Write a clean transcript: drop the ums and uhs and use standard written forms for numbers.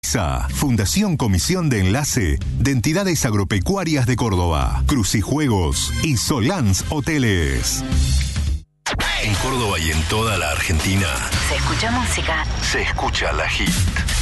Fundación Comisión de Enlace de Entidades Agropecuarias de Córdoba, Crucijuegos y Solans Hoteles. En Córdoba y en toda la Argentina se escucha música. Se escucha la Hit.